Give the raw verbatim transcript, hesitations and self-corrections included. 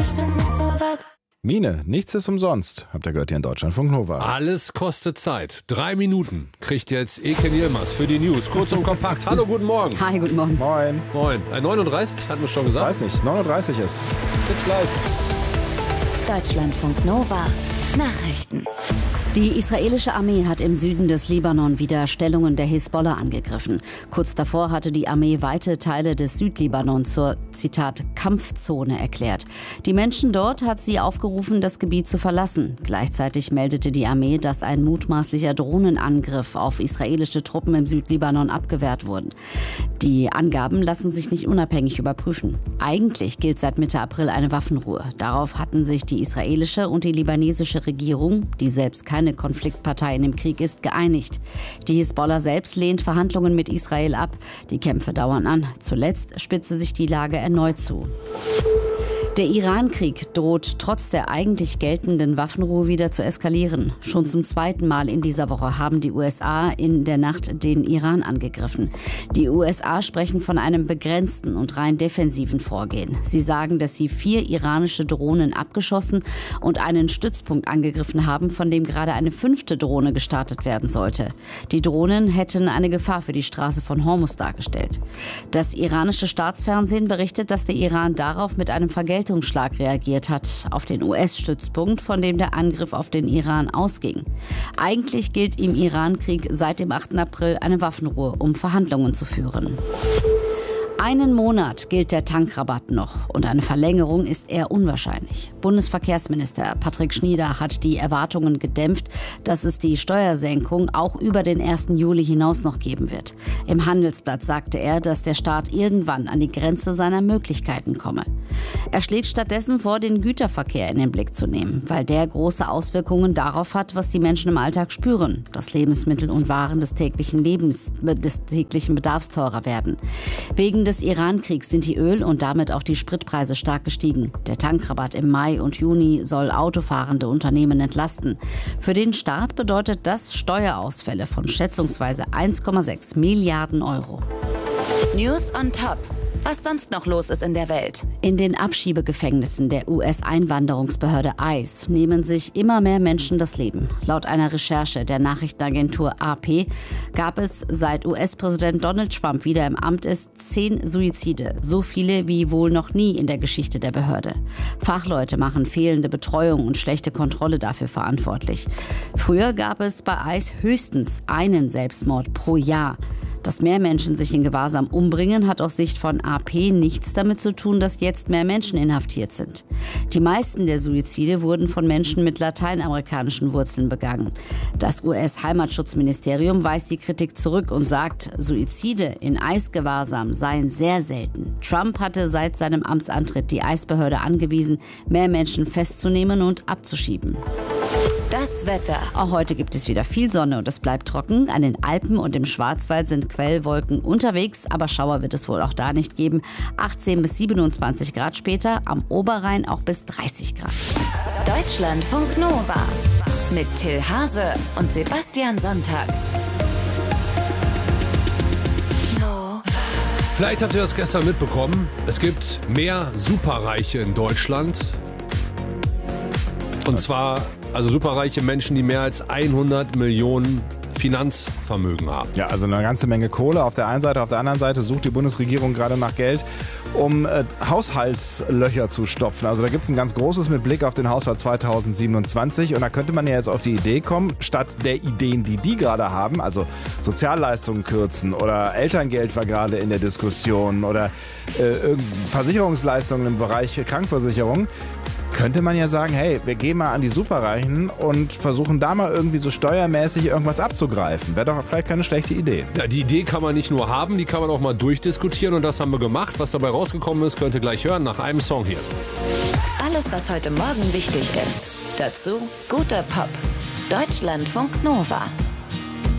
ich bin nicht so weit. Mine, nichts ist umsonst, habt ihr gehört hier in Deutschlandfunk Nova. Alles kostet Zeit. Drei Minuten kriegt jetzt Eken Yilmaz für die News. Kurz und kompakt. Hallo, guten Morgen. Hi, guten Morgen. Moin. Moin. Äh, neununddreißig, hatten wir schon gesagt? Weiß nicht, neununddreißig ist. Bis gleich. Deutschlandfunk Nova. Nachrichten. Die israelische Armee hat im Süden des Libanon wieder Stellungen der Hisbollah angegriffen. Kurz davor hatte die Armee weite Teile des Südlibanon zur, Zitat, Kampfzone erklärt. Die Menschen dort hat sie aufgerufen, das Gebiet zu verlassen. Gleichzeitig meldete die Armee, dass ein mutmaßlicher Drohnenangriff auf israelische Truppen im Südlibanon abgewehrt wurde. Die Angaben lassen sich nicht unabhängig überprüfen. Eigentlich gilt seit Mitte April eine Waffenruhe. Darauf hatten sich die israelische und die libanesische Regierung, die selbst keine Konfliktpartei in dem Krieg ist, geeinigt. Die Hisbollah selbst lehnt Verhandlungen mit Israel ab. Die Kämpfe dauern an. Zuletzt spitzte sich die Lage erneut zu. Der Iran-Krieg droht trotz der eigentlich geltenden Waffenruhe wieder zu eskalieren. Schon zum zweiten Mal in dieser Woche haben die U S A in der Nacht den Iran angegriffen. Die U S A sprechen von einem begrenzten und rein defensiven Vorgehen. Sie sagen, dass sie vier iranische Drohnen abgeschossen und einen Stützpunkt angegriffen haben, von dem gerade eine fünfte Drohne gestartet werden sollte. Die Drohnen hätten eine Gefahr für die Straße von Hormuz dargestellt. Das iranische Staatsfernsehen berichtet, dass der Iran darauf mit einem Vergeltungsschlag reagiert hat auf den U S-Stützpunkt, von dem der Angriff auf den Iran ausging. Eigentlich gilt im Iran-Krieg seit dem achten April eine Waffenruhe, um Verhandlungen zu führen. Einen Monat gilt der Tankrabatt noch und eine Verlängerung ist eher unwahrscheinlich. Bundesverkehrsminister Patrick Schnieder hat die Erwartungen gedämpft, dass es die Steuersenkung auch über den ersten Juli hinaus noch geben wird. Im Handelsblatt sagte er, dass der Staat irgendwann an die Grenze seiner Möglichkeiten komme. Er schlägt stattdessen vor, den Güterverkehr in den Blick zu nehmen, weil der große Auswirkungen darauf hat, was die Menschen im Alltag spüren, dass Lebensmittel und Waren des täglichen Lebens, des täglichen Bedarfs teurer werden. Wegen des Iran-Kriegs sind die Öl- und damit auch die Spritpreise stark gestiegen. Der Tankrabatt im Mai und Juni soll autofahrende Unternehmen entlasten. Für den Staat bedeutet das Steuerausfälle von schätzungsweise eins Komma sechs Milliarden Euro. News on Top. Was sonst noch los ist in der Welt. In den Abschiebegefängnissen der U S-Einwanderungsbehörde ICE nehmen sich immer mehr Menschen das Leben. Laut einer Recherche der Nachrichtenagentur A P gab es, seit U S-Präsident Donald Trump wieder im Amt ist, zehn Suizide. So viele wie wohl noch nie in der Geschichte der Behörde. Fachleute machen fehlende Betreuung und schlechte Kontrolle dafür verantwortlich. Früher gab es bei ICE höchstens einen Selbstmord pro Jahr. Dass mehr Menschen sich in Gewahrsam umbringen, hat aus Sicht von A P nichts damit zu tun, dass jetzt mehr Menschen inhaftiert sind. Die meisten der Suizide wurden von Menschen mit lateinamerikanischen Wurzeln begangen. Das U S-Heimatschutzministerium weist die Kritik zurück und sagt, Suizide in ICE-Gewahrsam seien sehr selten. Trump hatte seit seinem Amtsantritt die ICE-Behörde angewiesen, mehr Menschen festzunehmen und abzuschieben. Das Wetter. Auch heute gibt es wieder viel Sonne und es bleibt trocken. An den Alpen und im Schwarzwald sind Quellwolken unterwegs, aber Schauer wird es wohl auch da nicht geben. achtzehn bis siebenundzwanzig Grad später, am Oberrhein auch bis dreißig Grad. Deutschlandfunk Nova mit Till Hase und Sebastian Sonntag. Vielleicht habt ihr das gestern mitbekommen. Es gibt mehr Superreiche in Deutschland. Und zwar also superreiche Menschen, die mehr als hundert Millionen Finanzvermögen haben. Ja, also eine ganze Menge Kohle auf der einen Seite. Auf der anderen Seite sucht die Bundesregierung gerade nach Geld, um äh, Haushaltslöcher zu stopfen. Also da gibt es ein ganz großes mit Blick auf den Haushalt zweitausendsiebenundzwanzig. Und da könnte man ja jetzt auf die Idee kommen, statt der Ideen, die die gerade haben, also Sozialleistungen kürzen oder Elterngeld war gerade in der Diskussion oder äh, Versicherungsleistungen im Bereich Krankenversicherung, könnte man ja sagen, hey, wir gehen mal an die Superreichen und versuchen da mal irgendwie so steuermäßig irgendwas abzugreifen. Wäre doch vielleicht keine schlechte Idee. Ja, die Idee kann man nicht nur haben, die kann man auch mal durchdiskutieren und das haben wir gemacht. Was dabei rausgekommen ist, könnt ihr gleich hören nach einem Song hier. Alles, was heute Morgen wichtig ist. Dazu guter Pop. Deutschlandfunk Nova.